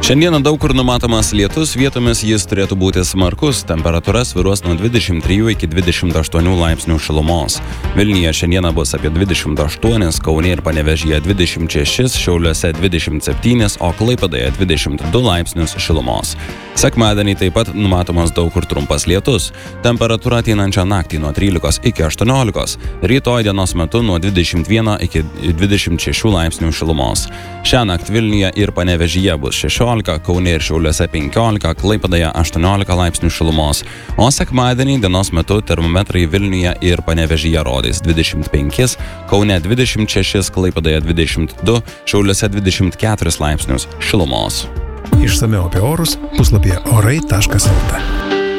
Šiandieną daug kur numatomas lietus, vietomis jis turėtų būti smarkus, temperatūra svyruos nuo 23 iki 28 laipsnių šilumos. Vilniuje šiandieną bus apie 28, Kaune ir Panevėžyje 26, Šiauliuose 27, o Klaipėdoje 22 laipsnius šilumos. Sekmadienį taip pat numatomas daug kur trumpas lietus, temperatūra ateinančią naktį nuo 13 iki 18, rytoj dienos metu nuo 21 iki 26 laipsnių šilumos. Šiąnakt Vilniuje ir Panevėžyje bus 16, Kaune ir Šiauliuose 15, Klaipėdoje 18 laipsnių šilumos, o sekmadienį dienos metu termometrai Vilniuje ir Panevėžyje rodys 25, Kaune 26, Klaipėdoje 22, Šiauliuose 24 laipsnius šilumos. Išsamiau apie orus puslapyje orai.lt.